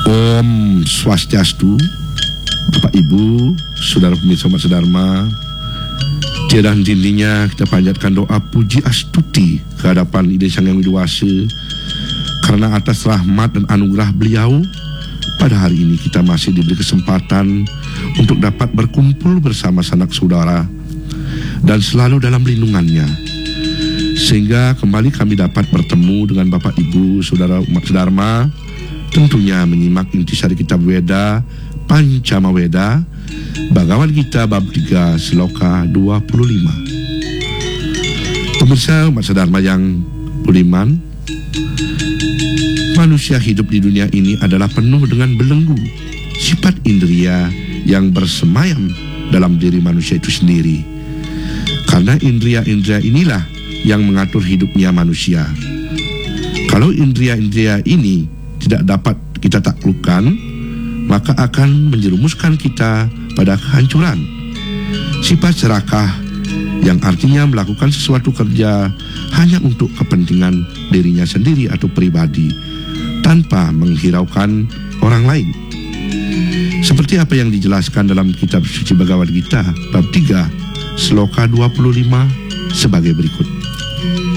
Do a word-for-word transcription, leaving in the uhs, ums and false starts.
Om Swastiastu, Bapak Ibu, Saudara pemirsa umat sedharma. Tiada henti-hentinya kita panjatkan doa puji astuti kehadapan Ide Sang Yang Widiwasa, karena atas rahmat dan anugerah beliau pada hari ini kita masih diberi kesempatan untuk dapat berkumpul bersama sanak saudara dan selalu dalam lindungannya, sehingga kembali kami dapat bertemu dengan Bapak Ibu Saudara umat sedharma, tentunya menyimak intisari kitab Weda Pancama Weda Bhagavad Gita bab tiga sloka dua puluh lima. Pemirsa umat sedharma yang budiman, manusia hidup di dunia ini adalah penuh dengan belenggu sifat indria yang bersemayam dalam diri manusia itu sendiri. Karena indria-indria inilah yang mengatur hidupnya manusia. Kalau indria-indria ini tidak dapat kita taklukkan, maka akan menjerumuskan kita pada kehancuran. Sifat serakah yang artinya melakukan sesuatu kerja hanya untuk kepentingan dirinya sendiri atau pribadi, tanpa menghiraukan orang lain. Seperti apa yang dijelaskan dalam kitab suci Bhagavad Gita bab tiga sloka dua puluh lima sebagai berikut.